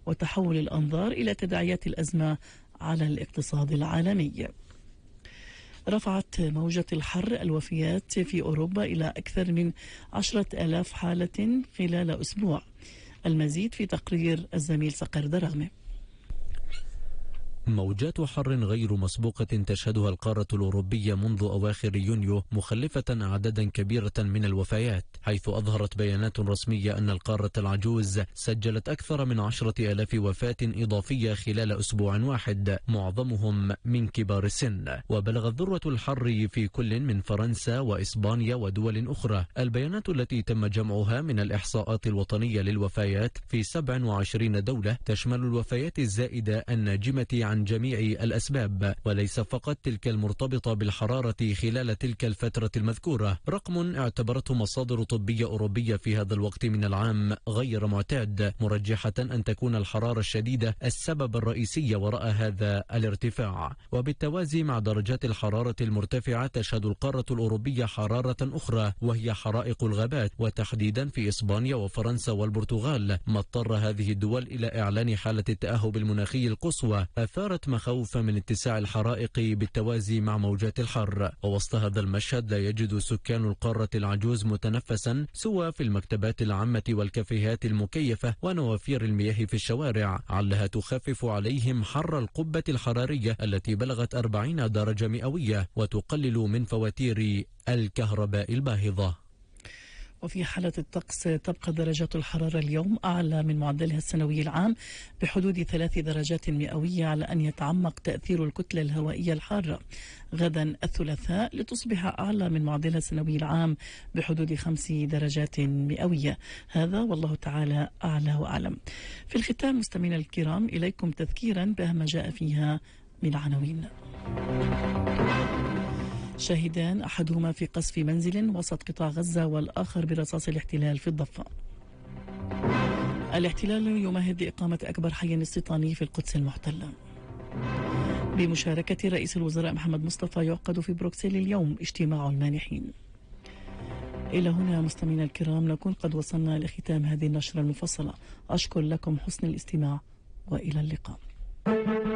وتحول الأنظار إلى تداعيات الأزمة على الاقتصاد العالمي. رفعت موجة الحر الوفيات في أوروبا إلى أكثر من 10,000 حالة خلال أسبوع. المزيد في تقرير الزميل صقر دراغمي. موجات حر غير مسبوقة تشهدها القارة الأوروبية منذ أواخر يونيو مخلفة أعدادا كبيرة من الوفيات، حيث أظهرت بيانات رسمية أن القارة العجوز سجلت أكثر من 10,000 وفاة إضافية خلال أسبوع واحد، معظمهم من كبار السن. وبلغت ذروة الحر في كل من فرنسا وإسبانيا ودول أخرى. البيانات التي تم جمعها من الإحصاءات الوطنية للوفيات في 27 دولة تشمل الوفيات الزائدة الناجمة عن جميع الأسباب، وليس فقط تلك المرتبطة بالحرارة خلال تلك الفترة المذكورة، رقم اعتبرته مصادر طبية أوروبية في هذا الوقت من العام غير معتاد، مرجحة أن تكون الحرارة الشديدة السبب الرئيسي وراء هذا الارتفاع. وبالتوازي مع درجات الحرارة المرتفعة تشهد القارة الأوروبية حرارة أخرى، وهي حرائق الغابات، وتحديدا في إسبانيا وفرنسا والبرتغال، ما اضطر هذه الدول إلى إعلان حالة التأهب المناخي القصوى، أثارت مخاوف من اتساع الحرائق بالتوازي مع موجات الحر. ووسط هذا المشهد لا يجد سكان القارة العجوز متنفسا سوى في المكتبات العامة والكافيهات المكيفة ونوافير المياه في الشوارع، علها تخفف عليهم حر القبة الحرارية التي بلغت 40 درجة مئوية وتقلل من فواتير الكهرباء الباهظة. وفي حالة الطقس تبقى درجات الحرارة اليوم أعلى من معدلها السنوي العام بحدود 3 درجات مئوية، على أن يتعمق تأثير الكتلة الهوائية الحارة. غدا الثلاثاء لتصبح أعلى من معدلها السنوي العام بحدود 5 درجات مئوية. هذا والله تعالى أعلى وأعلم. في الختام مستمعينا الكرام إليكم تذكيرا بأهم ما جاء فيها من عناوين. شهدان أحدهما في قصف منزل وسط قطاع غزة والآخر برصاص الاحتلال في الضفة. الاحتلال يمهد لإقامة أكبر حي استيطاني في القدس المحتلة. بمشاركة رئيس الوزراء محمد مصطفى يعقد في بروكسل اليوم اجتماع المانحين. إلى هنا مستمعينا الكرام نكون قد وصلنا لختام هذه النشرة المفصلة. أشكر لكم حسن الاستماع وإلى اللقاء.